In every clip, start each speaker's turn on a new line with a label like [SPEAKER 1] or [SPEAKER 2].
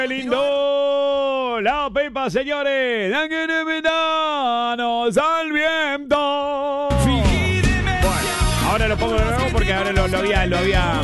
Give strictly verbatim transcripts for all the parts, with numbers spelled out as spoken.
[SPEAKER 1] ¡Qué lindo! La Pepa, señores. ¡Danos al viento! Bueno, ahora lo pongo de nuevo porque ahora lo, lo había... Lo había...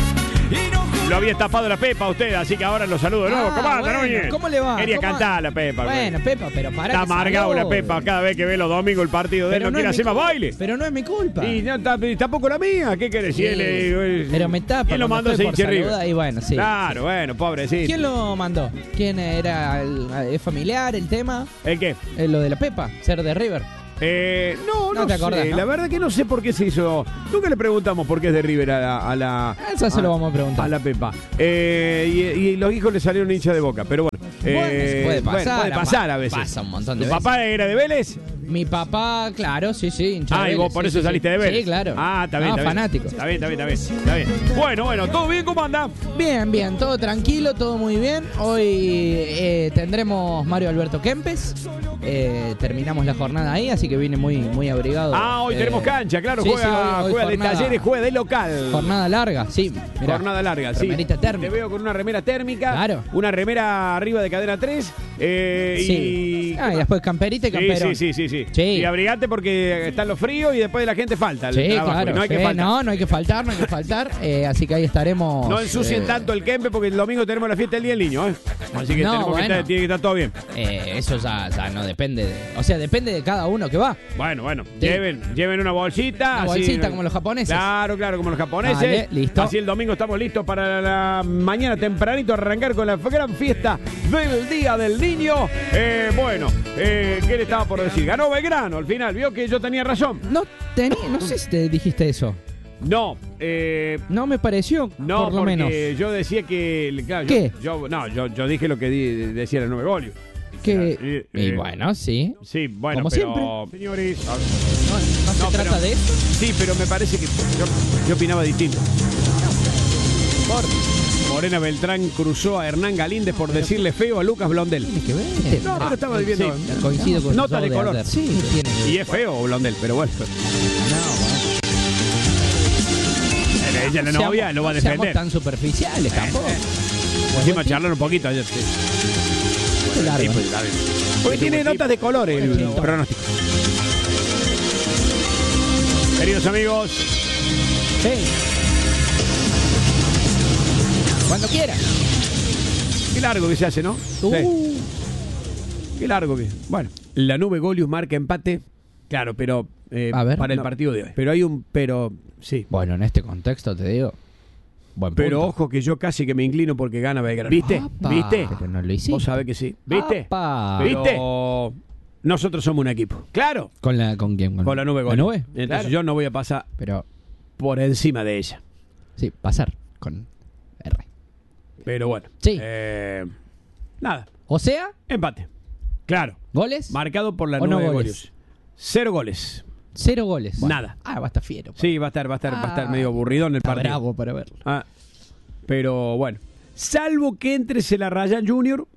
[SPEAKER 1] Lo había estafado la Pepa a usted, así que ahora lo saludo de nuevo.
[SPEAKER 2] Ah,
[SPEAKER 1] ¿Cómo anda,
[SPEAKER 2] bueno,
[SPEAKER 1] no?
[SPEAKER 2] ¿cómo le va?
[SPEAKER 1] Quería
[SPEAKER 2] ¿Cómo?
[SPEAKER 1] cantar la Pepa.
[SPEAKER 2] Bueno, Pepa, pero para
[SPEAKER 1] Está
[SPEAKER 2] que
[SPEAKER 1] amargado la
[SPEAKER 2] salude.
[SPEAKER 1] Pepa cada vez que ve los domingos el partido de él. No,
[SPEAKER 2] no
[SPEAKER 1] quiere
[SPEAKER 2] es
[SPEAKER 1] hacer
[SPEAKER 2] mi
[SPEAKER 1] más
[SPEAKER 2] culpa.
[SPEAKER 1] baile.
[SPEAKER 2] Pero no es mi culpa.
[SPEAKER 1] Y no, tam- tampoco la mía. ¿Qué querés? Si
[SPEAKER 2] Sí.
[SPEAKER 1] él, eh,
[SPEAKER 2] Pero me tapa.
[SPEAKER 1] ¿Quién lo
[SPEAKER 2] cuando
[SPEAKER 1] mandó a
[SPEAKER 2] estoy
[SPEAKER 1] ese
[SPEAKER 2] por
[SPEAKER 1] hincha River?
[SPEAKER 2] saludar, y bueno, sí.
[SPEAKER 1] Claro, bueno, pobrecito.
[SPEAKER 2] ¿Quién lo mandó? ¿Quién era? El, ¿Es familiar el tema?
[SPEAKER 1] ¿El qué?
[SPEAKER 2] Eh, lo de la Pepa, ser de River.
[SPEAKER 1] Eh, no, no,
[SPEAKER 2] No te
[SPEAKER 1] sé.
[SPEAKER 2] acordás, ¿no?
[SPEAKER 1] La verdad que no sé por qué se hizo. Nunca le preguntamos por qué es de River a la. A la
[SPEAKER 2] Eso se lo vamos a preguntar.
[SPEAKER 1] A la Pepa. Eh, y, y los hijos le salieron hincha de Boca, pero bueno.
[SPEAKER 2] Bueno,
[SPEAKER 1] eh,
[SPEAKER 2] puede
[SPEAKER 1] bueno,
[SPEAKER 2] pasar.
[SPEAKER 1] puede pasar a veces.
[SPEAKER 2] Pasa un montón de
[SPEAKER 1] ¿Tu
[SPEAKER 2] veces.
[SPEAKER 1] papá era de Vélez?
[SPEAKER 2] Mi papá, claro, sí, sí. hincha
[SPEAKER 1] Ah,
[SPEAKER 2] de
[SPEAKER 1] y vos
[SPEAKER 2] Vélez,
[SPEAKER 1] por
[SPEAKER 2] sí,
[SPEAKER 1] eso
[SPEAKER 2] sí,
[SPEAKER 1] saliste
[SPEAKER 2] sí.
[SPEAKER 1] de Vélez.
[SPEAKER 2] Sí, claro.
[SPEAKER 1] Ah, está bien,
[SPEAKER 2] No,
[SPEAKER 1] está bien.
[SPEAKER 2] fanático.
[SPEAKER 1] Está bien, está bien, está bien, está bien. Bueno, bueno, ¿todo bien? ¿Cómo anda?
[SPEAKER 2] Bien, bien, todo tranquilo, todo muy bien. Hoy eh, tendremos Mario Alberto Kempes. Eh, terminamos la jornada ahí, así que viene muy, muy abrigado.
[SPEAKER 1] Ah, hoy
[SPEAKER 2] Eh,
[SPEAKER 1] tenemos cancha, claro,
[SPEAKER 2] sí,
[SPEAKER 1] juega,
[SPEAKER 2] sí, hoy- hoy
[SPEAKER 1] juega de
[SPEAKER 2] jornada-
[SPEAKER 1] talleres, juega de local.
[SPEAKER 2] Jornada larga, sí. Mirá,
[SPEAKER 1] Jornada larga, sí.
[SPEAKER 2] remerita térmica.
[SPEAKER 1] Te veo con una remera térmica.
[SPEAKER 2] Claro.
[SPEAKER 1] Una remera arriba de cadena tres. Eh,
[SPEAKER 2] Sí.
[SPEAKER 1] Y.
[SPEAKER 2] Ah, y después camperita y
[SPEAKER 1] Sí,
[SPEAKER 2] camperón.
[SPEAKER 1] sí, sí, sí, sí.
[SPEAKER 2] Sí.
[SPEAKER 1] Y abrigate porque están los fríos y después de la gente falta. El
[SPEAKER 2] Sí,
[SPEAKER 1] trabajo,
[SPEAKER 2] claro.
[SPEAKER 1] y no hay que
[SPEAKER 2] sí,
[SPEAKER 1] faltar.
[SPEAKER 2] no, no hay que faltar, no hay que faltar. Eh, así que ahí estaremos.
[SPEAKER 1] No ensucien
[SPEAKER 2] eh,
[SPEAKER 1] tanto el Kempe porque el domingo tenemos la fiesta del Día del Niño, ¿eh? Así que
[SPEAKER 2] No,
[SPEAKER 1] tenemos que
[SPEAKER 2] bueno.
[SPEAKER 1] estar, tiene que estar todo bien.
[SPEAKER 2] eh, eso ya, ya no depende de. O sea, depende de cada uno que va.
[SPEAKER 1] Bueno, bueno,
[SPEAKER 2] Sí.
[SPEAKER 1] lleven, lleven una bolsita.
[SPEAKER 2] Una
[SPEAKER 1] así-
[SPEAKER 2] bolsita como los japoneses.
[SPEAKER 1] Claro, claro, como los japoneses.
[SPEAKER 2] Vale, listo.
[SPEAKER 1] Así el domingo estamos listos para la mañana tempranito arrancar con la gran fiesta del Día del Niño. Eh, bueno, eh, ¿qué le estaba por decir? Ganó Belgrano al final, vio que yo tenía razón.
[SPEAKER 2] No tenía, no sé si te dijiste eso.
[SPEAKER 1] No, eh,
[SPEAKER 2] No me pareció,
[SPEAKER 1] no,
[SPEAKER 2] por lo
[SPEAKER 1] porque
[SPEAKER 2] menos.
[SPEAKER 1] yo decía que. Claro, yo-
[SPEAKER 2] ¿Qué?
[SPEAKER 1] Yo, no, yo, yo dije lo que di- decía el nueve Golio.
[SPEAKER 2] Que,
[SPEAKER 1] Eh,
[SPEAKER 2] y
[SPEAKER 1] eh,
[SPEAKER 2] bueno, sí.
[SPEAKER 1] Sí, bueno,
[SPEAKER 2] Como
[SPEAKER 1] pero. Señores.
[SPEAKER 2] No, no se
[SPEAKER 1] No,
[SPEAKER 2] trata
[SPEAKER 1] pero-
[SPEAKER 2] de eso.
[SPEAKER 1] Sí, pero me parece que yo, yo opinaba distinto. Morena Beltrán cruzó a Hernán Galíndez por decirle feo a Lucas Blondel.
[SPEAKER 2] Tiene que ver.
[SPEAKER 1] No, pero estaba viendo.
[SPEAKER 2] Sí, coincido con
[SPEAKER 1] Nota
[SPEAKER 2] los
[SPEAKER 1] de
[SPEAKER 2] ojos
[SPEAKER 1] color.
[SPEAKER 2] Arder. Sí, tiene que ver.
[SPEAKER 1] Y es feo Blondel, pero bueno.
[SPEAKER 2] No,
[SPEAKER 1] Ella, la
[SPEAKER 2] seamos-
[SPEAKER 1] novia, lo va a
[SPEAKER 2] no seamos
[SPEAKER 1] defender.
[SPEAKER 2] tan superficiales tampoco.
[SPEAKER 1] Encima charlar un poquito ayer. Sí.
[SPEAKER 2] Qué largo.
[SPEAKER 1] Sí, pues, está bien. Porque tiene notas de color el
[SPEAKER 2] Bueno, sí.
[SPEAKER 1] pronóstico. Queridos amigos,
[SPEAKER 2] Sí. Cuando quiera.
[SPEAKER 1] qué largo que se hace, ¿no?
[SPEAKER 2] Uh,
[SPEAKER 1] Sí. Qué largo que. Bueno, la nube Golius marca empate. Claro, pero eh,
[SPEAKER 2] A ver,
[SPEAKER 1] para el
[SPEAKER 2] no.
[SPEAKER 1] partido de hoy. Pero hay un pero sí.
[SPEAKER 2] Bueno, en este contexto te digo. Buen
[SPEAKER 1] Pero
[SPEAKER 2] punto.
[SPEAKER 1] ojo que yo casi que me inclino porque gana Belgrano. ¿Viste?
[SPEAKER 2] Apa,
[SPEAKER 1] ¿Viste?
[SPEAKER 2] Pero no lo hiciste.
[SPEAKER 1] Vos sabés que sí. ¿Viste?
[SPEAKER 2] Apa.
[SPEAKER 1] ¿Viste? Nosotros somos un equipo. Claro.
[SPEAKER 2] ¿Con, la, ¿Con quién?
[SPEAKER 1] Con la nube
[SPEAKER 2] ¿La
[SPEAKER 1] Golius.
[SPEAKER 2] nube?
[SPEAKER 1] Entonces
[SPEAKER 2] Claro.
[SPEAKER 1] yo no voy a pasar
[SPEAKER 2] Pero,
[SPEAKER 1] por encima de ella.
[SPEAKER 2] sí, pasar con R.
[SPEAKER 1] Pero bueno.
[SPEAKER 2] Sí.
[SPEAKER 1] Eh, nada.
[SPEAKER 2] O sea,
[SPEAKER 1] Empate. Claro.
[SPEAKER 2] goles.
[SPEAKER 1] Marcado por la
[SPEAKER 2] ¿O no
[SPEAKER 1] nube
[SPEAKER 2] goles?
[SPEAKER 1] Golius. Cero goles.
[SPEAKER 2] Cero goles.
[SPEAKER 1] Nada.
[SPEAKER 2] Ah, va a estar fiero.
[SPEAKER 1] Sí, va a estar, va a estar, va a estar
[SPEAKER 2] Ah,
[SPEAKER 1] medio aburrido en el
[SPEAKER 2] Está
[SPEAKER 1] partido.
[SPEAKER 2] bravo para verlo.
[SPEAKER 1] Ah, pero bueno. Salvo que entre se la Ryan Junior,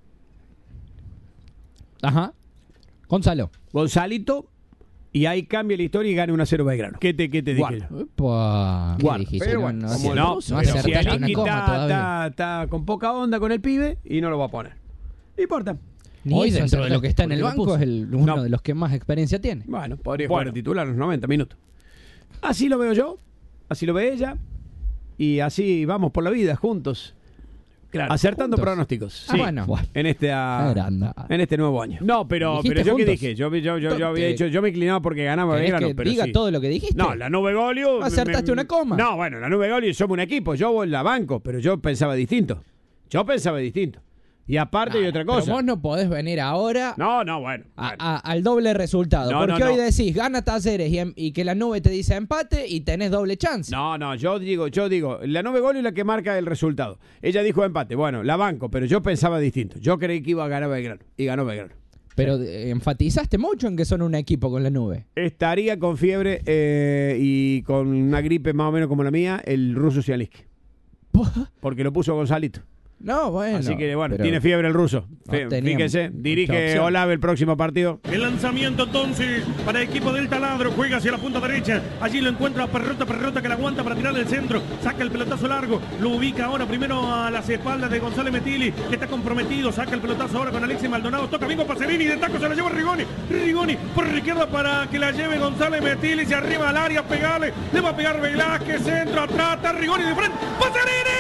[SPEAKER 2] Ajá. Gonzalo.
[SPEAKER 1] Gonzalito, y ahí cambia la historia y gana uno a cero Belgrano. ¿Qué te, qué te dije?
[SPEAKER 2] Guarda. Epa, ¿qué
[SPEAKER 1] Guarda.
[SPEAKER 2] dijiste?
[SPEAKER 1] Pero
[SPEAKER 2] No,
[SPEAKER 1] bueno,
[SPEAKER 2] no,
[SPEAKER 1] como
[SPEAKER 2] aciertó,
[SPEAKER 1] no,
[SPEAKER 2] no
[SPEAKER 1] pero
[SPEAKER 2] acertaste
[SPEAKER 1] si
[SPEAKER 2] una
[SPEAKER 1] Aliki
[SPEAKER 2] coma
[SPEAKER 1] está,
[SPEAKER 2] todavía.
[SPEAKER 1] está- está con poca onda con el pibe y no lo va a poner. No importa.
[SPEAKER 2] Ni
[SPEAKER 3] Hoy
[SPEAKER 2] eso
[SPEAKER 3] dentro de
[SPEAKER 2] acertaste,
[SPEAKER 3] lo que está en el
[SPEAKER 2] porque
[SPEAKER 3] banco
[SPEAKER 2] lo puso.
[SPEAKER 3] es el, uno
[SPEAKER 1] No.
[SPEAKER 3] de los que más experiencia tiene.
[SPEAKER 1] Bueno, podría Bueno. jugar de titular los noventa minutos. Así lo veo yo, así lo ve ella, y así vamos por la vida juntos.
[SPEAKER 3] Claro,
[SPEAKER 1] acertando
[SPEAKER 3] juntos.
[SPEAKER 1] pronósticos.
[SPEAKER 2] Ah,
[SPEAKER 1] Sí,
[SPEAKER 2] bueno.
[SPEAKER 1] en este ah,
[SPEAKER 3] Agranda.
[SPEAKER 1] en este nuevo año. No, pero,
[SPEAKER 3] ¿Dijiste
[SPEAKER 1] pero yo qué
[SPEAKER 3] juntos?
[SPEAKER 1] dije, yo, yo, yo, yo había
[SPEAKER 3] Te-
[SPEAKER 1] dicho, yo me inclinaba porque ganaba
[SPEAKER 3] ¿Querés
[SPEAKER 1] Belgrano,
[SPEAKER 3] que
[SPEAKER 1] pero
[SPEAKER 3] diga
[SPEAKER 1] sí.
[SPEAKER 3] todo lo que dijiste?
[SPEAKER 1] No, la nube Golio.
[SPEAKER 3] Acertaste
[SPEAKER 1] me-
[SPEAKER 3] una coma.
[SPEAKER 1] No, bueno, la nube Golio somos un equipo. Yo la banco, pero yo pensaba distinto. Yo pensaba distinto. Y aparte hay otra
[SPEAKER 2] Pero
[SPEAKER 1] cosa.
[SPEAKER 2] vos no podés venir ahora
[SPEAKER 1] No, no, bueno.
[SPEAKER 2] a-
[SPEAKER 1] bueno.
[SPEAKER 2] a- al doble resultado.
[SPEAKER 1] No,
[SPEAKER 2] porque
[SPEAKER 1] no,
[SPEAKER 2] hoy
[SPEAKER 1] no.
[SPEAKER 2] decís, gana Talleres y, em- y que la nube te dice empate y tenés doble chance.
[SPEAKER 1] No, no, yo digo, yo digo, la nube Golio es la que marca el resultado. Ella dijo empate. Bueno, la banco, pero yo pensaba distinto. Yo creí que iba a ganar Belgrano. Y ganó Belgrano.
[SPEAKER 2] Pero eh, enfatizaste mucho en que son un equipo con la nube.
[SPEAKER 1] Estaría con fiebre eh, y con una gripe más o menos como la mía, el ruso Cialiski. Porque lo puso Gonzalito.
[SPEAKER 2] No, bueno.
[SPEAKER 1] Así que, bueno,
[SPEAKER 2] pero
[SPEAKER 1] tiene fiebre el ruso.
[SPEAKER 2] no
[SPEAKER 1] Fí-
[SPEAKER 2] tenía
[SPEAKER 1] Fíjese,
[SPEAKER 2] mucha
[SPEAKER 1] dirige
[SPEAKER 2] opción.
[SPEAKER 1] Olave el próximo partido.
[SPEAKER 4] El lanzamiento entonces para el equipo del Taladro, juega hacia la punta derecha, allí lo encuentra Perrota, Perrota que la aguanta para tirar del centro, saca el pelotazo largo, lo ubica ahora primero a las espaldas de González Metilli, que está comprometido, saca el pelotazo ahora con Alexis Maldonado, toca bien con Pacerini, de taco se la lleva Rigoni, Rigoni por la izquierda para que la lleve González Metilli, se arriba al área, pegale, le va a pegar Velázquez, centro, atrás, está Rigoni de frente, Pacerini.